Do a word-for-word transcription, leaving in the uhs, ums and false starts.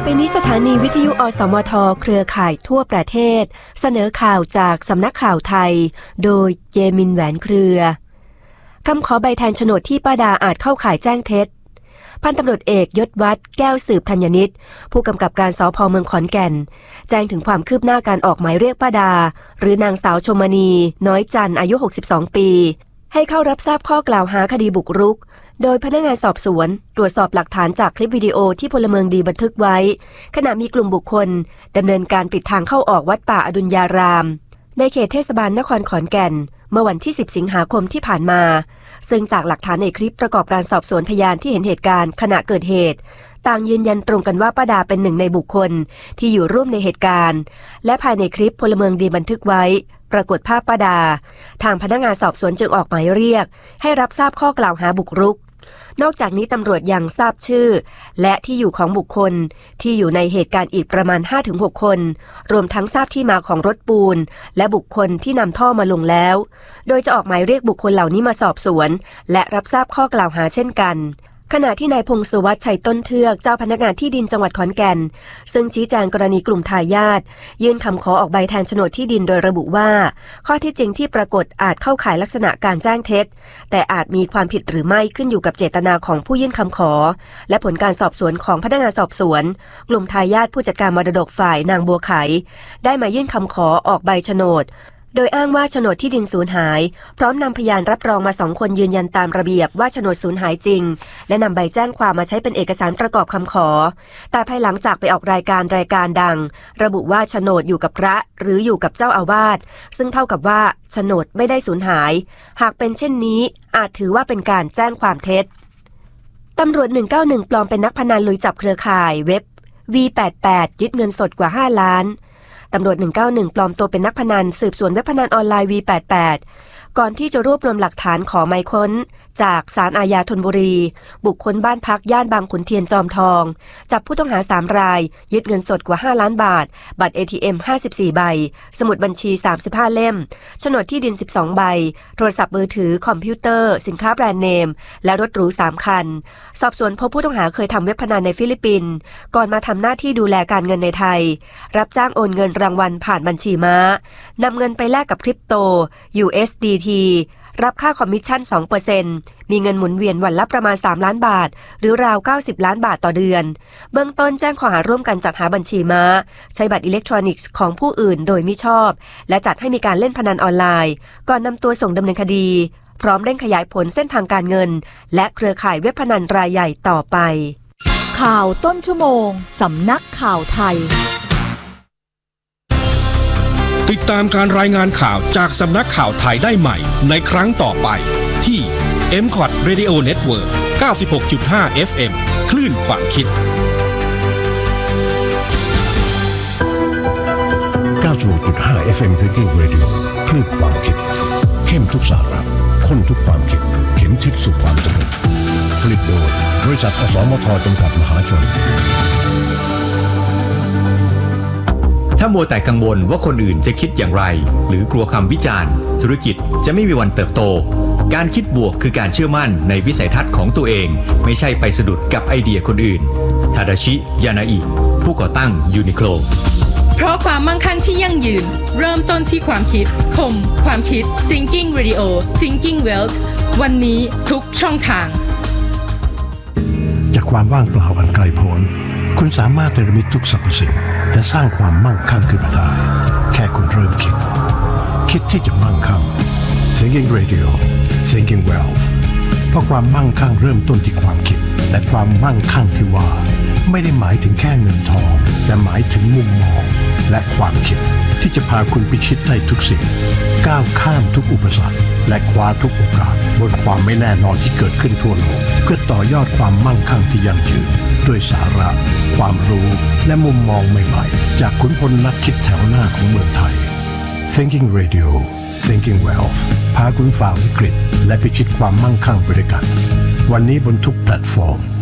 ไปนี้สถานีวิทยุอสมทเครือข่ายทั่วประเทศเสนอข่าวจากสำนักข่าวไทยโดยเยมินแหวนเครือคำขอใบแทนโฉนดที่ป้าดาอาจเข้าข่ายแจ้งเท็จพันตำรวจเอกยศวัฒน์แก้วสืบธัญนิตผู้กำกับการสภ.เมืองขอนแก่นแจ้งถึงความคืบหน้าการออกหมายเรียกป้าดาหรือนางสาวชมณีน้อยจันทร์อายุหกสิบสองปีให้เข้ารับทราบข้อกล่าวหาคดีบุกรุกโดยพนักงานสอบสวนตรวจสอบหลักฐานจากคลิปวิดีโอที่พลเมืองดีบันทึกไว้ขณะมีกลุ่มบุคคลดำเนินการปิดทางเข้าออกวัดป่าอดุลยารามในเขตเทศบาลนครขอนแก่นเมื่อวันที่สิบสิงหาคมที่ผ่านมาซึ่งจากหลักฐานในคลิปประกอบการสอบสวนพยานที่เห็นเหตุการณ์ขณะเกิดเหตุต่างยืนยันตรงกันว่าป้าดาเป็นหนึ่งในบุคคลที่อยู่ร่วมในเหตุการณ์และภายในคลิปพลเมืองดีบันทึกไว้ปรากฏภาพป้าดาทางพนักงานสอบสวนจึงออกหมายเรียกให้รับทราบข้อกล่าวหาบุกรุกนอกจากนี้ตำรวจยังทราบชื่อและที่อยู่ของบุคคลที่อยู่ในเหตุการณ์อีกประมาณ ห้าถึงหก คนรวมทั้งทราบที่มาของรถปูนและบุคคลที่นำท่อมาลงแล้วโดยจะออกหมายเรียกบุคคลเหล่านี้มาสอบสวนและรับทราบข้อกล่าวหาเช่นกันขณะที่นายพงศวัฒน์ชัยต้นเทือกเจ้าพนักงานที่ดินจังหวัดขอนแก่นซึ่งชี้แจงกรณีกลุ่มทายาทยื่นคำขอออกใบแทนโฉนดที่ดินโดยระบุว่าข้อเท็จจริงที่ปรากฏอาจเข้าข่ายลักษณะการแจ้งเท็จแต่อาจมีความผิดหรือไม่ขึ้นอยู่กับเจตนาของผู้ยื่นคำขอและผลการสอบสวนของพนักงานสอบสวนกลุ่มทายาทผู้จัดการมรดกฝ่ายนางบัวไขได้มายื่นคำขอออกใบโฉนดโดยอ้างว่าโฉนดที่ดินสูญหายพร้อมนำพยานรับรองมาสองคนยืนยันตามระเบียบว่าโฉนดสูญหายจริงและนำใบแจ้งความมาใช้เป็นเอกสารประกอบคำขอแต่ภายหลังจากไปออกรายการรายการดังระบุว่าโฉนดอยู่กับพระหรืออยู่กับเจ้าอาวาสซึ่งเท่ากับว่าโฉนดไม่ได้สูญหายหากเป็นเช่นนี้อาจถือว่าเป็นการแจ้งความเท็จตำรวจหนึ่งเก้าหนึ่งปลอมเป็นนักพนันลุยจับเครือข่ายเว็บ วี แปดแปด ยึดเงินสดกว่าห้าล้านตำรวจหนึ่งเก้าหนึ่งปลอมตัวเป็นนักพนันสืบสวนเว็บพนันออนไลน์ วี แปดแปด ก่อนที่จะรวบรวมหลักฐานขอหมายค้นจากศาลอาญาธนบุรีบุกค้นบ้านพักย่านบางขุนเทียนจอมทองจับผู้ต้องหาสามรายยึดเงินสดกว่าห้าล้านบาทบัตร เอ ที เอ็ม ห้าสิบสี่ใบสมุดบัญชีสามสิบห้าเล่มโฉนดที่ดินสิบสองใบโทรศัพท์มือถือคอมพิวเตอร์สินค้าแบรนด์เนมและรถหรูสามคันสอบสวนพบผู้ต้องหาเคยทำเว็บพนันในฟิลิปปินส์ก่อนมาทำหน้าที่ดูแลการเงินในไทยรับจ้างโอนเงินรางวัลผ่านบัญชีม้านำเงินไปแลกกับคริปโต ยู เอส ดี ที รับค่าคอมมิชชั่น สองเปอร์เซ็นต์ มีเงินหมุนเวียนวันละประมาณสามล้านบาทหรือราวเก้าสิบล้านบาทต่อเดือนเบื้องต้นแจ้งข้อหาร่วมกันจัดหาบัญชีม้าใช้บัตรอิเล็กทรอนิกส์ของผู้อื่นโดยมิชอบและจัดให้มีการเล่นพนันออนไลน์ก่อนนำตัวส่งดำเนินคดีพร้อมเร่งขยายผลเส้นทางการเงินและเครือข่ายเว็บพนันรายใหญ่ต่อไปข่าวต้นชั่วโมงสำนักข่าวไทยติดตามการรายงานข่าวจากสำนักข่าวไทยได้ใหม่ในครั้งต่อไปที่ เอ็ม คอท Radio Network เก้าสิบหกจุดห้า เอฟ เอ็ม คลื่นความคิดเก้าสิบหกจุดห้า เอฟ เอ็ม Thinking Radio คลื่นความคิดเข้มทุกสาระข้นทุกความคิดเข็มทิศสู่ความสำเร็จผลิตโดยบริษัทอสมทจำกัดมหาชนถ้ามัวแต่กังวลว่าคนอื่นจะคิดอย่างไรหรือกลัวคำวิจารณ์ธุรกิจจะไม่มีวันเติบโตการคิดบวกคือการเชื่อมั่นในวิสัยทัศน์ของตัวเองไม่ใช่ไปสะดุดกับไอเดียคนอื่นทาดาชิยานาอิผู้ก่อตั้งยูนิโคลเพราะความมั่งคั่งที่ยั่งยืนเริ่มต้นที่ความคิดคมความคิด Thinking Radio Thinking Wealth วันนี้ทุกช่องทางจากความว่างเปล่าอันไกลโพ้นคุณสามารถเนรมิตทุกสรรพสิ่งและสร้างความมั่งคั่งขึ้นมาได้แค่คุณเริ่มคิดคิดที่จะมั่งคั่ง Thinking Radio Thinking Wealth เพราะความมั่งคั่งเริ่มต้นที่ความคิดและความมั่งคั่งที่ว่าไม่ได้หมายถึงแค่เงินทองแต่หมายถึงมุมมองและความคิดที่จะพาคุณพิชิตได้ทุกสิ่งก้าวข้ามทุกอุปสรรคและคว้าทุกโอกาสบนความไม่แน่นอนที่เกิดขึ้นทั่วโลกเพื่อต่อยอดความมั่งคั่งที่ยั่งยืนด้วยสาระความรู้และมุมมองใหม่ๆจากขุนพลนักคิดแถวหน้าของเมืองไทย Thinking Radio Thinking Wealth พาคุณฝ่าวิกฤตและพิชิตความมั่งคั่งไปด้วยกันวันนี้บนทุกแพลตฟอร์ม